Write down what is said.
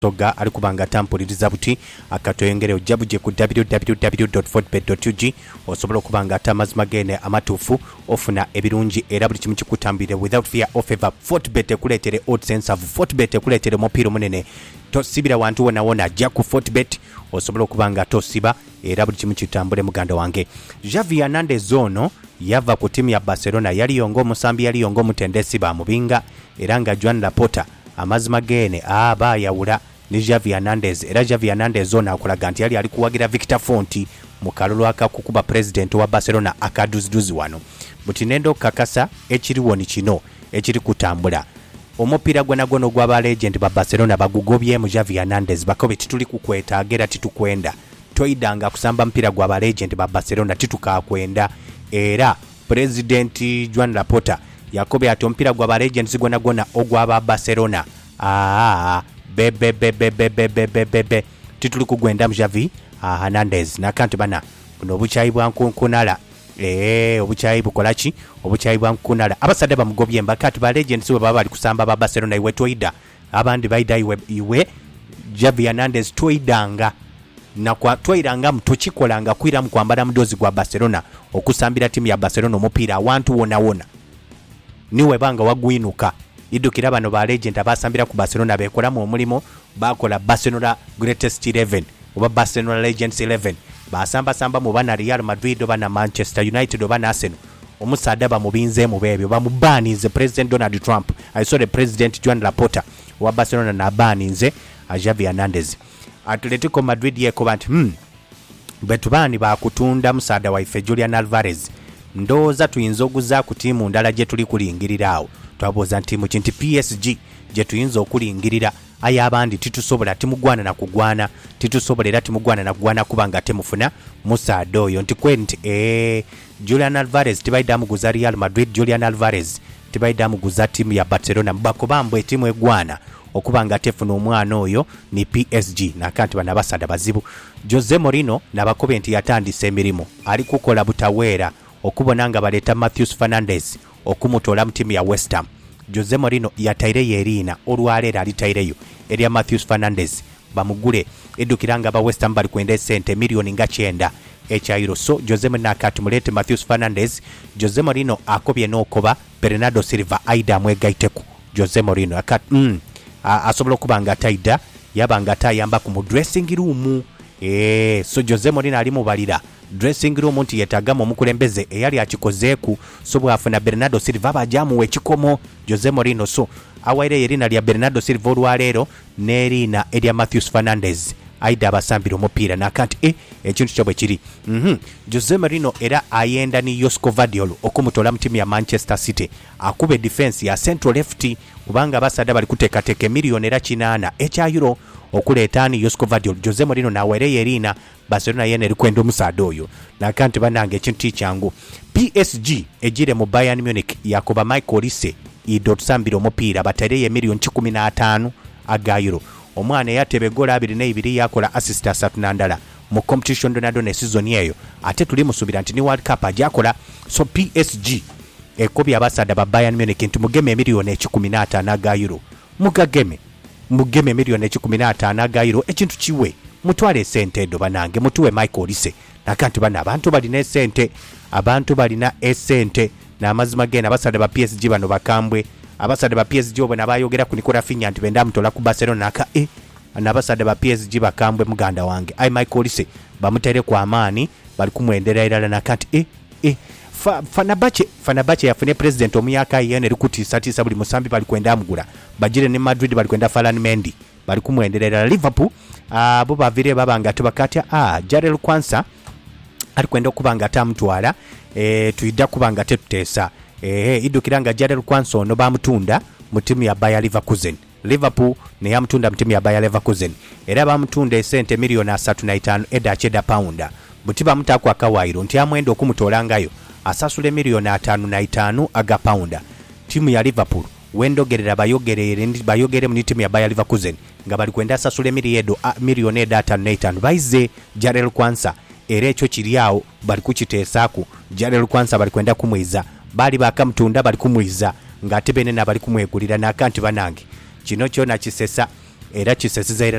toga ali kubanga tampuliriza buti akatoyengere ojabuje ku www.fortbet.ug osobola okubanga amazima gene amatuufu ofuna ebirungi era buli kimu kikutambire without fear or favor. Fortbet ekuleetere odds ensavu. Fortbet ekuleetere omupiira munene. Tosibira wantu wona wona ajja ku Fortbet osobola okubanga tosiba era buli kimu kitambule muganda wange. Xavi Hernandez ono yava ku timu ya Barcelona yali yongo musambi yali yongo mutendesi ba mubinga era nga Joan Laporta amazima gene aba yawula ni Xavi Hernandez era Xavi Hernandez ono akolaga nti yali ali kuwagira Victor Fonti mu kalulu akakukuba president wa Barcelona akaduziduzi wano buti nendo kakasa ekiriwo ni kino ekiri kutambula omupiira gwonagono gw'aba legend ba Barcelona bagugobye mu Xavi Hernandez bakobe tituli kukwetagera titukwenda toidanga kusamba mpira gw'aba legend ba Barcelona titukakwenda era president Joan Laporta yakobe ati omupiira gw'aba legends gwonagono ogw'aba Barcelona bebe tituli kugwenda mu Xavi Hernandez nakanti bana buno obuchayi bwa nkunkunala obuchayi bukolaki obuchayi bwa nkunkunala abasade bamugobye mbakati ba legends we baba bali kusamba ba Barcelona iwe toida abandi baida iwe Xavi Hernandez toidanga na kwa toiranga mtochikolanga kwira mkwambala mdozi gwa Barcelona okusambira timu ya Barcelona omupiira awantu wona niwe banga wagwinuka idukira bano ba legend abasambira ku Barcelona bekola mu omulimo bakola Barcelona Greatest 11 oba Barcelona Legends 11 basamba mu bana Real Madrid oba na Manchester United oba na Arsenal omusada bamubinze mu bebyo bamubanize President Donald Trump the President Joan Laporta wa Barcelona na baninze Xavi Hernandez. Atletico Madrid yekoba nti betubani bakutunda musada waife Julian Alvarez ndoza tuyinza okuza ku timu ndala gye tuli kulingirirawo twaboza nti mu kinti PSG gye tuyinza okulingirira aya abandi titusobola timugwana na kugwana titusobolera timugwana na kugwana kubanga temufuna musada oyo nti kwenti Julian Alvarez tibaida muguza Real Madrid Julian Alvarez tibaida muguza timu ya Barcelona mbakobambwe timu egwana okubanga tefuna omwana oyo ni PSG nakanti bana basada bazibu. Jose Mourinho nabakobe nti yatandise emirimu ali kukola butaweera okubona nga baleta Matheus Fernandes okumutola mu timu ya West Ham. Jose Mourinho yataire yerina olwalera alitaireyo eria Matheus Fernandes bamugule edukiranga ba West Ham bali kwenda sente milioni nga 9 echairo. So Jose Mourinho akati mulete Matheus Fernandes. Jose Mourinho akobye nokoba Bernardo Silva aida mwegaiteku Jose Mourinho akati asobola okubanga taida yabanga tayamba ku dressing room so Jose Mourinho ali mubalira dressing room nti yetagamo omukulembeze eyali akikozeeku so bwafuna Bernardo Silva bajamu wekikomo Jose Mourinho so awaire yerina lya Bernardo Silva olwalero nerina elia Matheus Fernandes aida abasambira omupiira nakanti ekintu kyobwe kiri Jose Mourinho era ayenda ni Josko Vadiol okumutola mu timu ya Manchester City akube defense ya central left kubanga basada bali kutekateke milioni era 8 echa euro okuletani Josko Vadiol. Jose Mourinho nawaire yerina Barcelona yene likwenda omusada oyo nakanti banange ekintu kyangu PSG ejire mu Bayern Munich yakoba Michael Olise idotambira omupiira batareye milioni 15 aga euro omwana yatebe gola 22 yakola assist 3 mu competition donado ne season yeyo ate tuli musubira nti ni World Cup ajakola. So PSG ekobya abasada ba Bayern Munich nti mugeme milioni 15 aga euro mugeme milioni 15 aga euro ekintu kiwe mutwale sente ndo banange mutuwe Michael Olise nakanti bana abantu balina sente abantu balina esente na amazima gena abasada ba PSG bano bakambwe abasada ba PSG obona bayogera ku Nicola Finya nti benda mutola ku Barcelona aka anabasada ba PSG bakambwe muganda wange ai Michael Olise bamutere kwa amani bali kumwenderera nakati Fenerbahce yafune president omuyaka yene likutisa buli musambi bali kwenda amugula bajire ne Madrid bali kwenda Ferland Mendy bali kumwenderera Liverpool abo bavire babanga tubakatya Jarel Kwanza ali kwenda okubanga tamutwala tuida kubanga tetutesa idukiranga Jarel Kwanza ono bamutunda mu timu ya Bayer Leverkusen. Liverpool ne yamutunda mu timu ya Bayer Leverkusen era bamutunda esente milioni 35 edacheda pounda butiba mutaku akawairo nti amwendo okumutolangayo asasule milioni 5 aga pounda. Timu ya Liverpool wendogerera bayogere mu timu ya Bayer Leverkusen nga bali kwenda asasule milioni 5 baize Jarel Kwanza era ekyo kiriawo bali kukiteesaaku Jarel Kwanza bali kwenda kumwiza bali bakamutunda bali kumwiza ngate bene nabali kumwegulira nakanti banange kino kyona kisesa era kisesiza